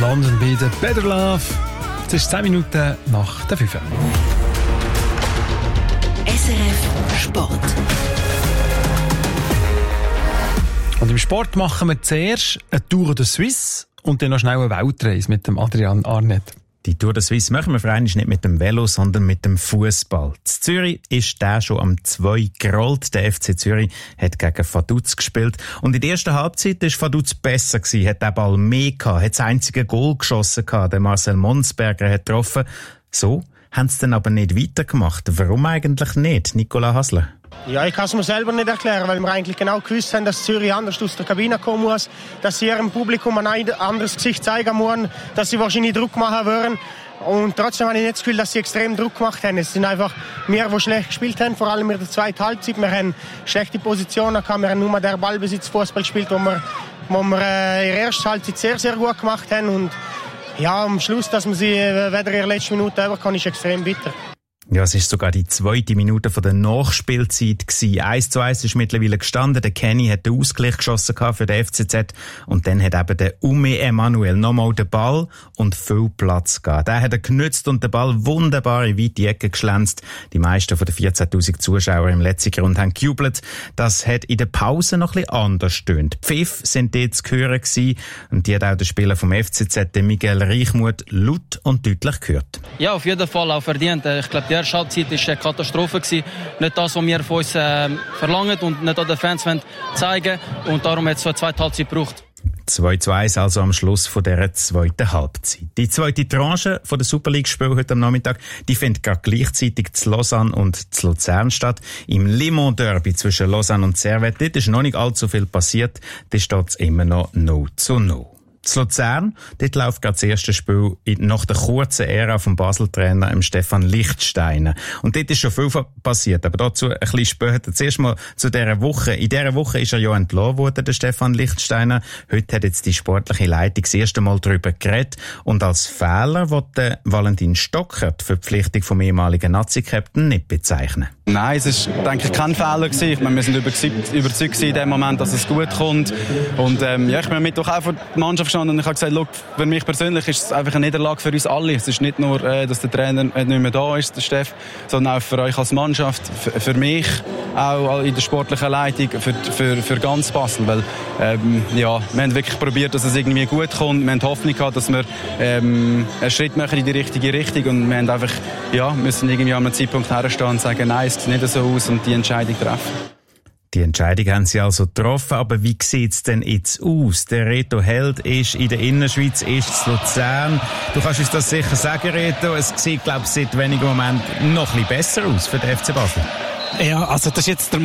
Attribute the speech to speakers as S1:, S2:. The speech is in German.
S1: London bei der Better Love. Es ist 10 Minuten nach der 5.
S2: SRF Sport.
S1: Und im Sport machen wir zuerst eine Tour de Suisse und dann noch schnell eine Weltreise mit dem Adrian Arnett.
S3: Die Tour de Suisse machen wir für einmal nicht mit dem Velo, sondern mit dem Fußball. In Zürich ist der schon am 2 gerollt. Der FC Zürich hat gegen Vaduz gespielt. Und in der ersten Halbzeit war Vaduz besser gewesen, hat den Ball mehr gehabt, hat das einzige Goal geschossen gehabt. Der Marcel Monsberger hat getroffen. So haben sie dann aber nicht weitergemacht. Warum eigentlich nicht, Nicola Hasler?
S4: Ja, ich kann es mir selber nicht erklären, weil wir eigentlich genau gewusst haben, dass Zürich anders aus der Kabine kommen muss, dass sie ihrem Publikum ein anderes Gesicht zeigen müssen, dass sie wahrscheinlich Druck machen würden. Und trotzdem habe ich nicht das Gefühl, dass sie extrem Druck gemacht haben. Es sind einfach wir, die schlecht gespielt haben, vor allem in der zweiten Halbzeit. Wir haben schlechte Positionen gehabt, wir haben nur der Ballbesitz-Fußball gespielt, wo wir in der ersten Halbzeit sehr, sehr gut gemacht haben. Und ja, am Schluss, dass man sie weder in der letzten Minute über kann, ist extrem bitter.
S3: Ja, es ist sogar die 2. Minute von der Nachspielzeit gewesen. 1:1 ist mittlerweile gestanden. Der Kenny hat den Ausgleich geschossen für den FCZ. Und dann hat eben der Ume Emanuel nochmal den Ball und viel Platz gehabt. Der hat er genützt und den Ball wunderbar in weite Ecke geschlänzt. Die meisten von den 14.000 Zuschauer im letzten Grund haben gejubelt. Das hat in der Pause noch ein bisschen anders gestöhnt. Pfiff sind dort zu hören gewesen. Und die hat auch der Spieler vom FCZ, der Miguel Reichmuth, laut und deutlich gehört.
S5: Ja, auf jeden Fall auch verdient. Ich glaube, die erste Halbzeit war eine Katastrophe. Nicht das, was wir von uns verlangen und nicht auch den Fans zeigen wollen. Und darum hat es so eine zweite Halbzeit gebraucht.
S3: 2:1 also am Schluss von dieser zweiten Halbzeit. Die zweite Tranche von der Super League-Spiel heute am Nachmittag, die findet gerade gleichzeitig zu Lausanne und zu Luzern statt. Im Limon Derby zwischen Lausanne und Servette, dort ist noch nicht allzu viel passiert. Da steht es immer noch 0:0. Zu Luzern, dort läuft gerade das erste Spiel nach der kurzen Ära vom Basel-Trainer Stefan Lichtsteiner. Und dort ist schon viel passiert, aber dazu ein bisschen später. Zuerst mal zu dieser Woche. In dieser Woche ist er ja entlassen worden, der Stefan Lichtsteiner. Heute hat jetzt die sportliche Leitung das erste Mal darüber geredet. Und als Fehler wollte Valentin Stocker die Verpflichtung vom ehemaligen Nazi-Captain nicht bezeichnen.
S6: Nein, es ist, denke ich, kein Fehler gewesen. Ich meine, wir sind überzeugt in dem Moment, dass es gut kommt. Und ja, ich bin mit auch vor der Mannschaft gestanden und ich habe gesagt, look, für mich persönlich ist es einfach eine Niederlage für uns alle. Es ist nicht nur, dass der Trainer nicht mehr da ist, der Steff, sondern auch für euch als Mannschaft, für mich, auch in der sportlichen Leitung, für ganz Basel. Weil ja, wir haben wirklich probiert, dass es irgendwie gut kommt. Wir haben Hoffnung gehabt, dass wir einen Schritt machen in die richtige Richtung. Und wir haben einfach, ja, müssen irgendwie an einem Zeitpunkt herstehen und sagen, nein, es sieht nicht so aus und die Entscheidung treffen.
S3: Die Entscheidung haben sie also getroffen, aber wie sieht's denn jetzt aus? Der Reto Held ist in der Innerschweiz, ist in Luzern. Du kannst uns das sicher sagen, Reto. Es sieht, glaube ich, seit wenigen Momenten noch ein bisschen besser aus für den FC Basel.
S7: Ja, also das ist jetzt der